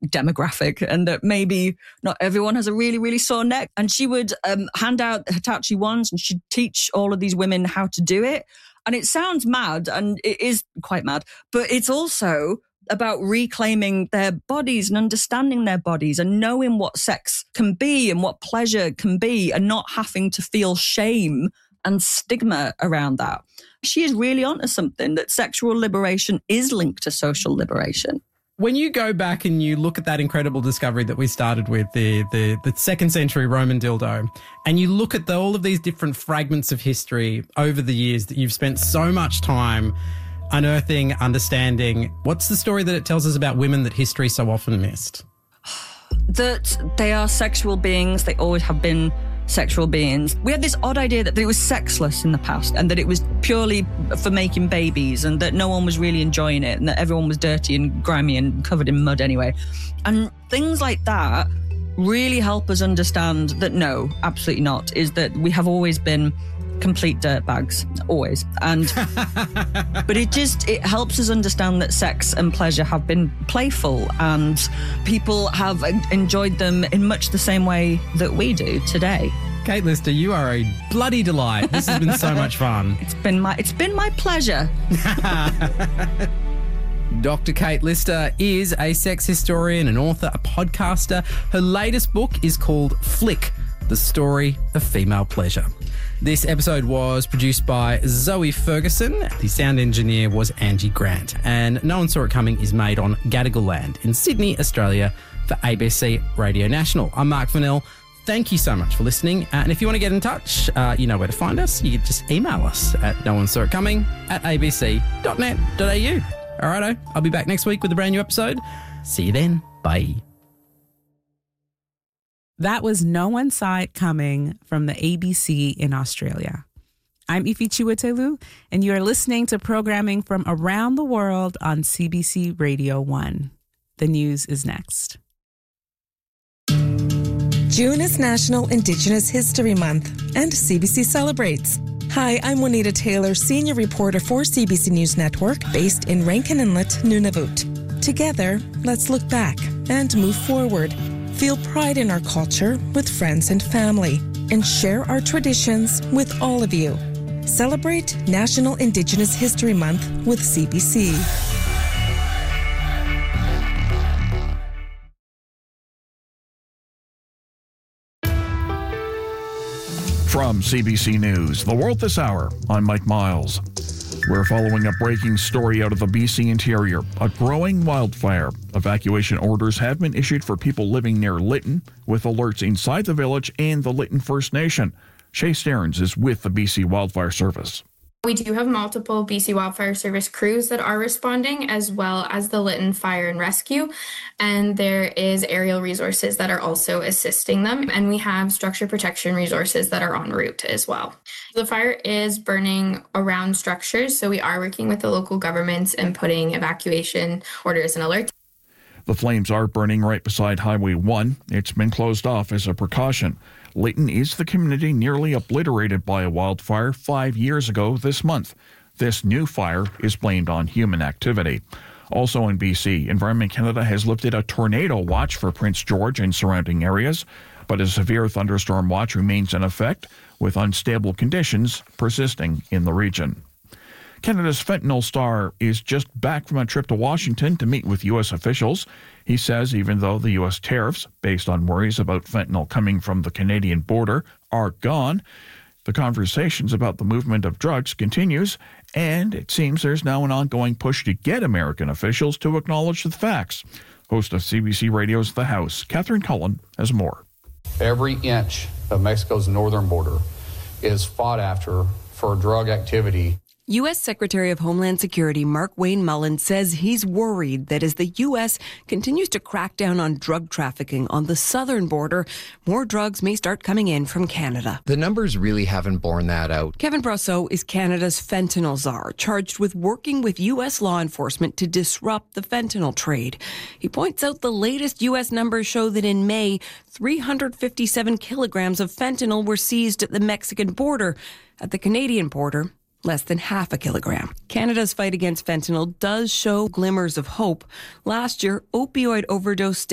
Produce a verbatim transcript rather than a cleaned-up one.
demographic, and that maybe not everyone has a really, really sore neck. And she would um, hand out Hitachi wands and she'd teach all of these women how to do it. And it sounds mad, and it is quite mad, but it's also about reclaiming their bodies and understanding their bodies and knowing what sex can be and what pleasure can be, and not having to feel shame and stigma around that. She is really onto something, that sexual liberation is linked to social liberation. When you go back and you look at that incredible discovery that we started with, the the, the second century Roman dildo, and you look at the, all of these different fragments of history over the years that you've spent so much time unearthing, understanding, what's the story that it tells us about women that history so often missed? That they are sexual beings. They always have been sexual beings. We had this odd idea that it was sexless in the past, and that it was purely for making babies, and that no one was really enjoying it, and that everyone was dirty and grimy and covered in mud anyway. And things like that really help us understand that no, absolutely not, is that we have always been complete dirtbags, always. And but it just it helps us understand that sex and pleasure have been playful, and people have enjoyed them in much the same way that we do today. Kate Lister, you are a bloody delight. This has been so much fun. It's been my it's been my pleasure. Doctor Kate Lister is a sex historian, an author, a podcaster. Her latest book is called Flick, The Story of Female Pleasure. This episode was produced by Zoe Ferguson. The sound engineer was Angie Grant. And No One Saw It Coming is made on Gadigal land in Sydney, Australia for A B C Radio National. I'm Mark Fennell. Thank you so much for listening. Uh, and if you want to get in touch, uh, you know where to find us. You can just email us at no one saw it coming at a b c dot net dot a u. All righto, I'll be back next week with a brand new episode. See you then. Bye. That was No One Saw It Coming from the A B C in Australia. I'm Ifi Chiwetelu, and you are listening to programming from around the world on C B C Radio one. The news is next. June is National Indigenous History Month, and C B C celebrates. Hi, I'm Juanita Taylor, senior reporter for C B C News Network, based in Rankin Inlet, Nunavut. Together, let's look back and move forward. Feel pride in our culture with friends and family, and share our traditions with all of you. Celebrate National Indigenous History Month with C B C. From C B C News, The World This Hour, I'm Mike Miles. We're following a breaking story out of the B C interior, a growing wildfire. Evacuation orders have been issued for people living near Lytton, with alerts inside the village and the Lytton First Nation. Shay Stearns is with the B C Wildfire Service. We do have multiple B C Wildfire Service crews that are responding, as well as the Lytton Fire and Rescue, and there is aerial resources that are also assisting them, and we have structure protection resources that are en route as well. The fire is burning around structures, so we are working with the local governments and putting evacuation orders and alerts. The flames are burning right beside Highway one. It's been closed off as a precaution. Lytton is the community nearly obliterated by a wildfire five years ago this month. This new fire is blamed on human activity. Also in B C, Environment Canada has lifted a tornado watch for Prince George and surrounding areas, but a severe thunderstorm watch remains in effect, with unstable conditions persisting in the region. Canada's fentanyl star is just back from a trip to Washington to meet with U S officials. He says even though the U S tariffs, based on worries about fentanyl coming from the Canadian border, are gone, the conversations about the movement of drugs continues, and it seems there's now an ongoing push to get American officials to acknowledge the facts. Host of C B C Radio's The House, Catherine Cullen, has more. Every inch of Mexico's northern border is fought after for drug activity. U S Secretary of Homeland Security Mark Wayne Mullen says he's worried that as the U S continues to crack down on drug trafficking on the southern border, more drugs may start coming in from Canada. The numbers really haven't borne that out. Kevin Brosseau is Canada's fentanyl czar, charged with working with U S law enforcement to disrupt the fentanyl trade. He points out the latest U S numbers show that in May, three hundred fifty-seven kilograms of fentanyl were seized at the Mexican border. At the Canadian border, less than half a kilogram. Canada's fight against fentanyl does show glimmers of hope. Last year, opioid overdose